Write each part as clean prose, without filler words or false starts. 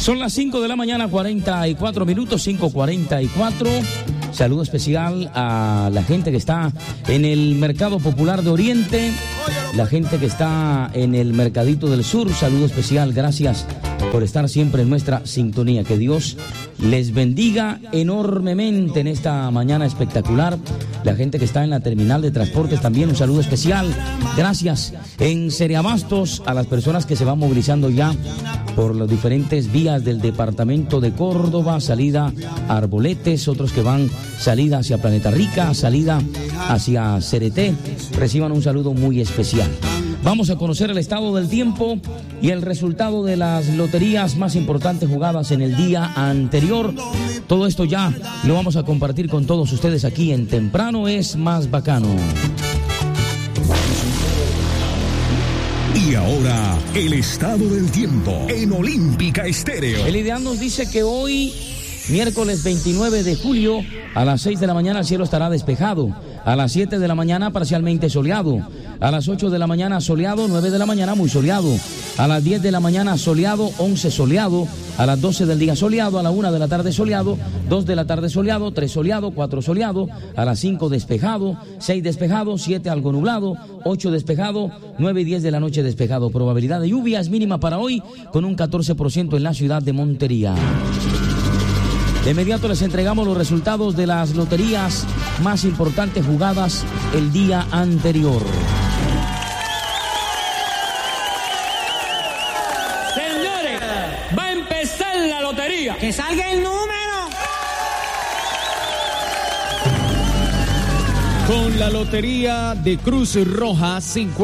Son las 5 de la mañana, 44 minutos, 5:44. Saludo especial a la gente que está en el Mercado Popular de Oriente, la gente que está en el Mercadito del Sur. Saludo especial, gracias por estar siempre en nuestra sintonía. Que Dios les bendiga enormemente en esta mañana espectacular. La gente que está en la terminal de transportes también, un saludo especial. Gracias. En Seriabastos, a las personas que se van movilizando ya por las diferentes vías del departamento de Córdoba, salida a Arboletes, otros que van salida hacia Planeta Rica, salida hacia Cereté, reciban un saludo muy especial. Vamos a conocer el estado del tiempo y el resultado de las loterías más importantes jugadas en el día anterior. Todo esto ya lo vamos a compartir con todos ustedes aquí en Temprano es Más Bacano. Y ahora, el estado del tiempo en Olímpica Estéreo. El ideal nos dice que hoy, miércoles 29 de julio, a las 6 de la mañana el cielo estará despejado. A las 7 de la mañana parcialmente soleado. A las 8 de la mañana soleado, 9 de la mañana muy soleado. A las 10 de la mañana soleado, 11 soleado. A las 12 del día soleado, a la 1 de la tarde soleado, 2 de la tarde soleado, 3 soleado, 4 soleado. A las 5 despejado, 6 despejado, 7 algo nublado, 8 despejado, 9 y 10 de la noche despejado. Probabilidad de lluvia es mínima para hoy con un 14% en la ciudad de Montería. De inmediato les entregamos los resultados de las loterías más importantes jugadas el día anterior. Señores, va a empezar la lotería. ¡Que salga el número! Con la lotería de Cruz Roja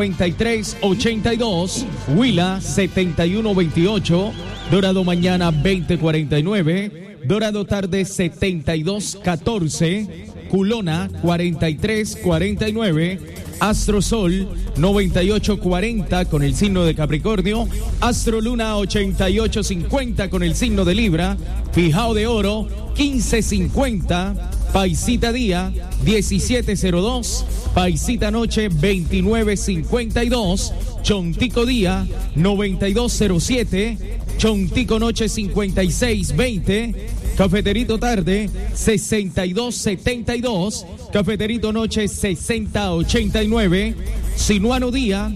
5382, Huila 7128, Dorado Mañana 2049, Dorado Tarde 7214, Culona 4349, Astro Sol 9840 con el signo de Capricornio, Astro Luna 8850 con el signo de Libra, Fijao de Oro 1550, Paisita Día 1702, Paisita Noche 2952, Chontico Día 9207, Chontico Noche 5620, Cafeterito Tarde 6272, Cafeterito Noche 6089, Sinuano Día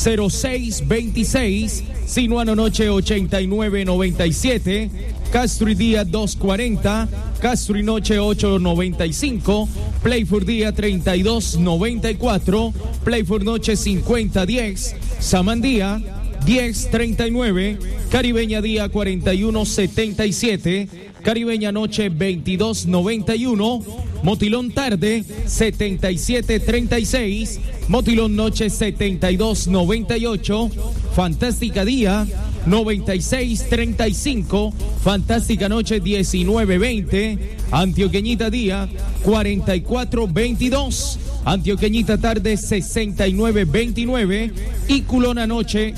0626, Sinuano Noche 8997, Castro y Día 240, Castro y Noche 895, Playford Día 3294, Playford Noche 5010, Samandía 1039, Caribeña Día 4177, Caribeña Noche 2291, Motilón Tarde 7736, Motilón Noche 7298, Fantástica Día 9635, Fantástica Noche 1920, Antioqueñita Día 4422, Antioqueñita Tarde 6929 y Culona Noche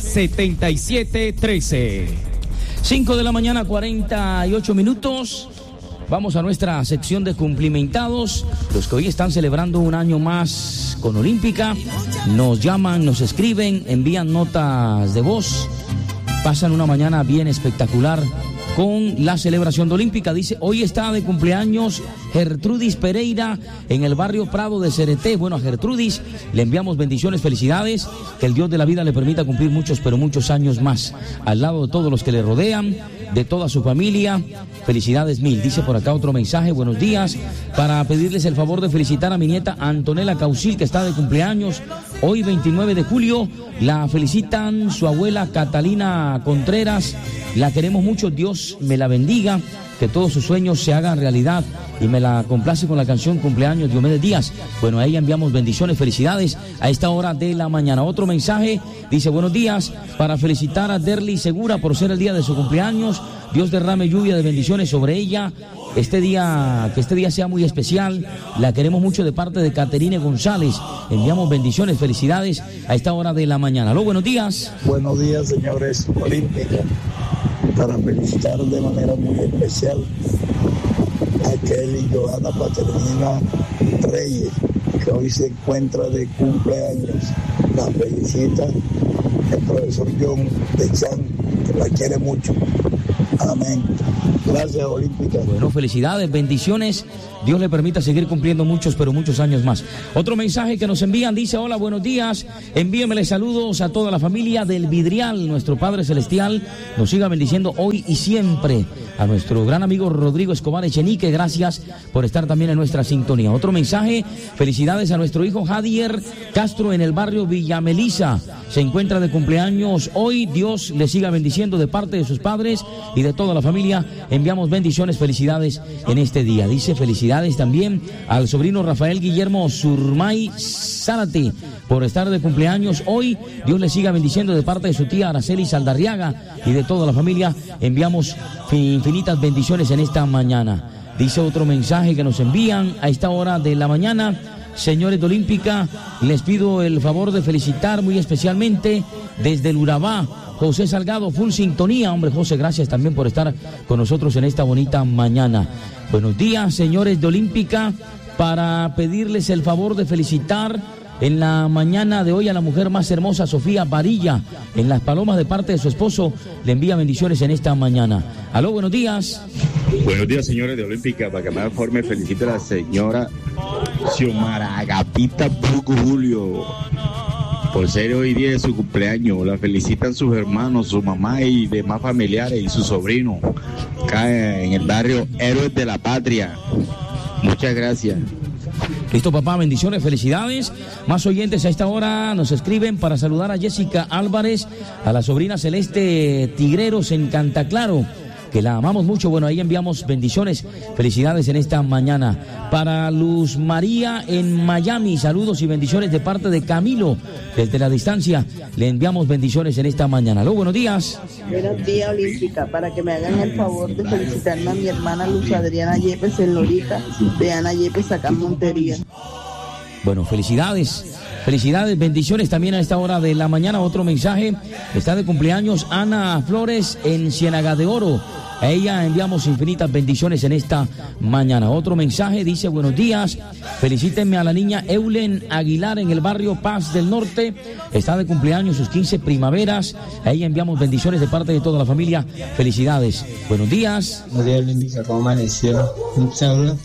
7713. 5 de la mañana, 48 minutos. Vamos a nuestra sección de cumplimentados. Los que hoy están celebrando un año más con Olímpica, nos llaman, nos escriben, envían notas de voz, pasan una mañana bien espectacular con la celebración de Olímpica. Dice, hoy está de cumpleaños Gertrudis Pereira en el barrio Prado de Cereté. Bueno, a Gertrudis le enviamos bendiciones, felicidades, que el Dios de la vida le permita cumplir muchos, pero muchos años más, al lado de todos los que le rodean, de toda su familia. Felicidades mil. Dice por acá otro mensaje, buenos días, para pedirles el favor de felicitar a mi nieta Antonella Causil, que está de cumpleaños hoy 29 de julio. La felicitan su abuela Catalina Contreras. La queremos mucho, Dios me la bendiga, que todos sus sueños se hagan realidad, y me la complace con la canción Cumpleaños Diomedes Díaz. Bueno, a ella enviamos bendiciones, felicidades a esta hora de la mañana. Otro mensaje dice, buenos días, para felicitar a Derly Segura por ser el día de su cumpleaños. Dios derrame lluvia de bendiciones sobre ella. Que este día sea muy especial. La queremos mucho de parte de Caterine González. Enviamos bendiciones, felicidades a esta hora de la mañana. Aló, buenos días. Buenos días, señores Olímpica. Para felicitar de manera muy especial a Kelly Johanna Paternina Reyes, que hoy se encuentra de cumpleaños. La felicita el profesor John de Chan, que la quiere mucho. Amén. Gracias, Olímpica. Bueno, felicidades, bendiciones. Dios le permita seguir cumpliendo muchos, pero muchos años más. Otro mensaje que nos envían dice: hola, buenos días. Envíenmele saludos a toda la familia del Vidrial. Nuestro Padre Celestial nos siga bendiciendo hoy y siempre. A nuestro gran amigo Rodrigo Escobar Echenique, gracias por estar también en nuestra sintonía. Otro mensaje: felicidades a nuestro hijo Jadier Castro en el barrio Villa Melisa. Se encuentra de cumpleaños hoy. Dios le siga bendiciendo de parte de sus padres y de toda la familia. Enviamos bendiciones, felicidades en este día. Dice: felicidades también al sobrino Rafael Guillermo Surmay Zárate por estar de cumpleaños hoy. Dios le siga bendiciendo de parte de su tía Araceli Saldarriaga y de toda la familia. Enviamos infinitas bendiciones en esta mañana. Dice otro mensaje que nos envían a esta hora de la mañana: señores de Olímpica, les pido el favor de felicitar muy especialmente desde el Urabá José Salgado, full sintonía. Hombre, José, gracias también por estar con nosotros en esta bonita mañana. Buenos días, señores de Olímpica, para pedirles el favor de felicitar en la mañana de hoy a la mujer más hermosa, Sofía Varilla, en Las Palomas, de parte de su esposo. Le envía bendiciones en esta mañana. Aló, buenos días. Buenos días, señores de Olímpica. Para que me informe, felicito a la señora Xiomara Agapita Burgo Julio por ser hoy día de su cumpleaños. La felicitan sus hermanos, su mamá y demás familiares y su sobrino, acá en el barrio Héroes de la Patria. Muchas gracias. Listo, papá, bendiciones, felicidades. Más oyentes a esta hora nos escriben para saludar a Jessica Álvarez, a la sobrina Celeste Tigreros en Cantaclaro, que la amamos mucho. Bueno, ahí enviamos bendiciones, felicidades en esta mañana. Para Luz María en Miami, saludos y bendiciones de parte de Camilo. Desde la distancia le enviamos bendiciones en esta mañana. Aló, buenos días. Buenos días, Olímpica. Para que me hagan el favor de felicitarme a mi hermana Luz Adriana Yepes en Lorita, de Ana Yepes acá en Montería. Bueno, felicidades. Felicidades, bendiciones también a esta hora de la mañana. Otro mensaje: está de cumpleaños Ana Flores en Ciénaga de Oro. A ella enviamos infinitas bendiciones en esta mañana. Otro mensaje dice: buenos días, felicítenme a la niña Eulen Aguilar en el barrio Paz del Norte. Está de cumpleaños, sus 15 primaveras. A ella enviamos bendiciones de parte de toda la familia. Felicidades. Buenos días. Buenos días, Olímpica, ¿cómo amaneció? Un saludo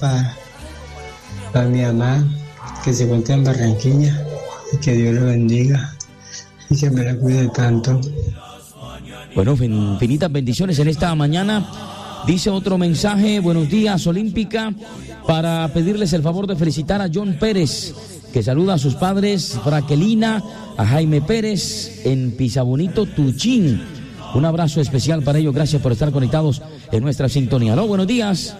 para mi mamá, que se encuentra en Barranquilla, y que Dios lo bendiga y que me la cuide tanto. Bueno, infinitas bendiciones en esta mañana. Dice otro mensaje: buenos días, Olímpica, para pedirles el favor de felicitar a John Pérez, que saluda a sus padres Fraquelina, a Jaime Pérez en Pisabonito, Tuchín. Un abrazo especial para ellos, gracias por estar conectados en nuestra sintonía. Aló, buenos días.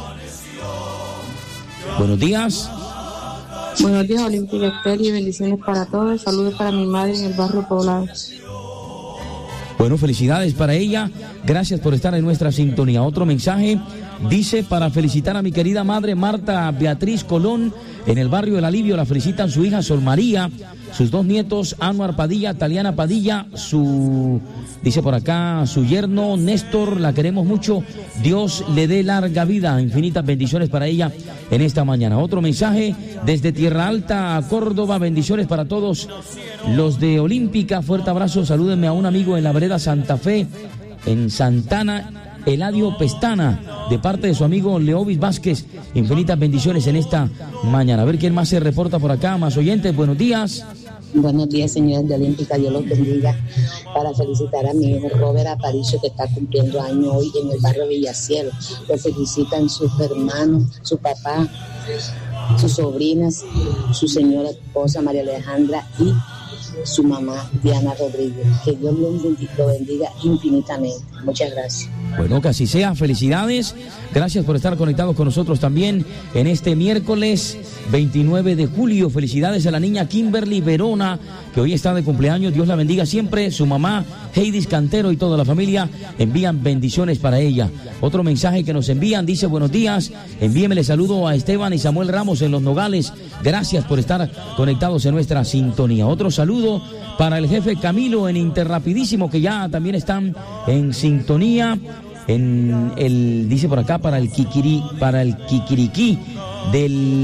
Buenos días. Buenos días, Olímpica Estéreo, y bendiciones para todos. Saludos para mi madre en el barrio Poblado. Bueno, felicidades para ella. Gracias por estar en nuestra sintonía. Otro mensaje dice: para felicitar a mi querida madre Marta Beatriz Colón en el barrio del Alivio. La felicitan su hija Sol María, sus dos nietos Anuar Padilla, Taliana Padilla, dice por acá, su yerno Néstor. La queremos mucho. Dios le dé larga vida. Infinitas bendiciones para ella en esta mañana. Otro mensaje desde Tierra Alta a Córdoba: bendiciones para todos los de Olímpica. Fuerte abrazo. Salúdenme a un amigo en la vereda Santa Fe, en Santana, Eladio Pestana, de parte de su amigo Leovis Vázquez. Infinitas bendiciones en esta mañana. A ver quién más se reporta por acá. Más oyentes, buenos días. Buenos días, señores de Olímpica, Dios los bendiga. Para felicitar a mi hijo Robert Aparicio, que está cumpliendo año hoy en el barrio Villacielo. Lo felicitan sus hermanos, su papá, sus sobrinas, su señora esposa María Alejandra y su mamá Diana Rodríguez. Que Dios lo bendiga infinitamente. Muchas gracias. Bueno, que así sea, felicidades. Gracias por estar conectados con nosotros también en este miércoles 29 de julio. Felicidades a la niña Kimberly Verona, que hoy está de cumpleaños. Dios la bendiga siempre. Su mamá Heidis Cantero y toda la familia envían bendiciones para ella. Otro mensaje que nos envían dice: buenos días, envíenmele saludo a Esteban y Samuel Ramos en Los Nogales. Gracias por estar conectados en nuestra sintonía. Otro saludo para el jefe Camilo en Interrapidísimo, que ya también están en sintonía. Dice por acá, para el Kikiriquí del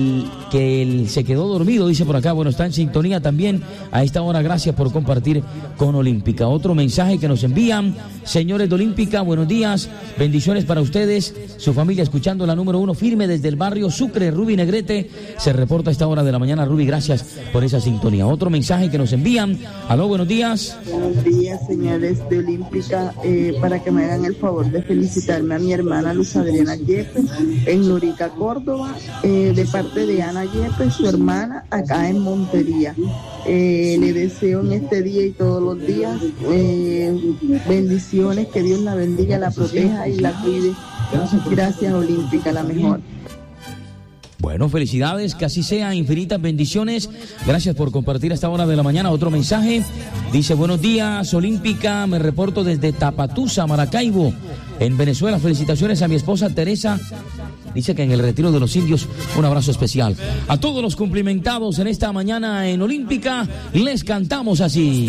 que él se quedó dormido, dice por acá. Bueno, está en sintonía también a esta hora. Gracias por compartir con Olímpica. Otro mensaje que nos envían, señores de Olímpica, buenos días, bendiciones para ustedes, su familia, escuchando la número 1 firme desde el barrio Sucre. Ruby Negrete se reporta a esta hora de la mañana. Ruby, gracias por esa sintonía. Otro mensaje que nos envían, aló, buenos días. Buenos días, señores de Olímpica, para que me hagan el favor de felicitarme a mi hermana Luz Adriana Yepes en Lorica, Córdoba, de parte de Ana Yepes, su hermana, acá en Montería. Le deseo en este día y todos los días bendiciones, que Dios la bendiga, la proteja y la cuide. Gracias, Olímpica, la mejor. Bueno, felicidades, que así sea, infinitas bendiciones. Gracias por compartir a esta hora de la mañana. Otro mensaje, dice, buenos días, Olímpica, me reporto desde Tapatusa, Maracaibo, en Venezuela. Felicitaciones a mi esposa Teresa. Dice que en el Retiro de los Indios, un abrazo especial. A todos los cumplimentados en esta mañana en Olímpica, les cantamos así.